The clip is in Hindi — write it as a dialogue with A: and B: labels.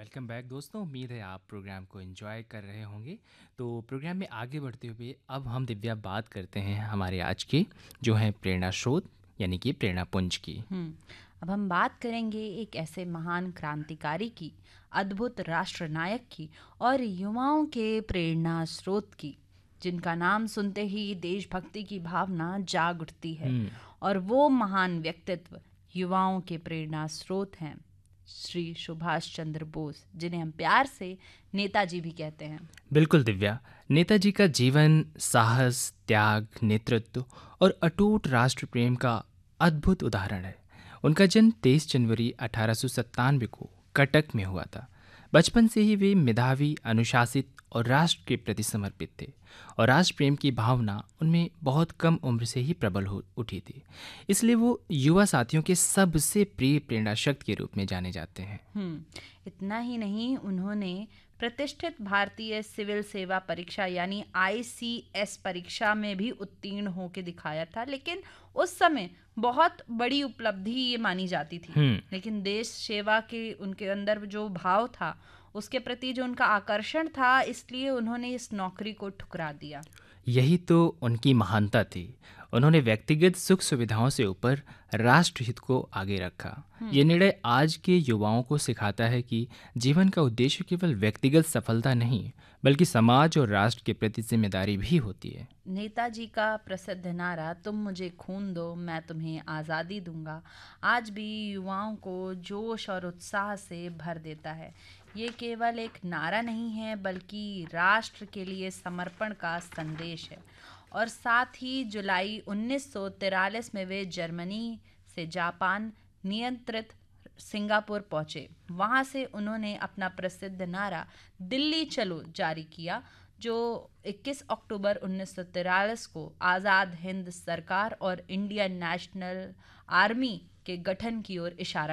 A: वेलकम बैक दोस्तों। उम्मीद है आप प्रोग्राम को एंजॉय कर रहे होंगे। तो प्रोग्राम में आगे बढ़ते हुए अब हम दिव्या बात करते हैं हमारे आज के जो हैं प्रेरणा स्रोत यानी कि प्रेरणा पुंज की।
B: हम्म अब हम बात करेंगे एक ऐसे महान क्रांतिकारी की, अद्भुत राष्ट्रनायक की और युवाओं के प्रेरणा स्रोत की, जिनका नाम सुनते ही देशभक्ति की भावना जाग उठती है।
A: हम्म।
B: और वो महान व्यक्तित्व युवाओं के प्रेरणा स्रोत हैं श्री सुभाष चंद्र बोस, जिन्हें हम प्यार से नेताजी भी कहते हैं।
A: बिल्कुल दिव्या, नेताजी का जीवन साहस, त्याग, नेतृत्व और अटूट राष्ट्र प्रेम का अद्भुत उदाहरण है। उनका जन्म 23 जनवरी 1897 को कटक में हुआ था। बचपन से ही वे मेधावी, अनुशासित और राष्ट्र के प्रति समर्पित थे और राष्ट्र प्रेम की भावना उनमें बहुत कम उम्र से ही प्रबल हो उठी थी। इसलिए वो युवा साथियों के सबसे प्रिय प्रेरणा शक्ति के रूप में जाने जाते हैं।
B: इतना ही नहीं, उन्होंने प्रतिष्ठित भारतीय सिविल सेवा परीक्षा यानी ICS परीक्षा में भी उत्तीर्ण होकर दिखाया था, लेकिन उस समय बहुत बड़ी उपलब्धि ये मानी जाती थी।
A: हम्म।
B: लेकिन देश सेवा के उनके अंदर जो भाव था, उसके प्रति जो उनका आकर्षण था, इसलिए उन्होंने इस नौकरी को ठुकरा दिया।
A: यही तो उनकी महानता थी। उन्होंने व्यक्तिगत सुख सुविधाओं से ऊपर राष्ट्रहित को आगे रखा। ये निर्णय आज के युवाओं को सिखाता है कि जीवन का उद्देश्य केवल व्यक्तिगत सफलता नहीं, बल्कि समाज और राष्ट्र के प्रति जिम्मेदारी भी होती है।
B: नेताजी का प्रसिद्ध नारा "तुम मुझे खून दो, मैं तुम्हें आज़ादी दूंगा" आज भी युवाओं को जोश और उत्साह से भर देता है। ये केवल एक नारा नहीं है, बल्कि राष्ट्र के लिए समर्पण का संदेश है। और साथ ही जुलाई 1943 में वे जर्मनी से जापान नियंत्रित सिंगापुर पहुंचे। वहां से उन्होंने अपना प्रसिद्ध नारा "दिल्ली चलो" जारी किया, जो 21 अक्टूबर 1943 को आज़ाद हिंद सरकार और इंडियन नेशनल आर्मी के गठन की ओर इशारा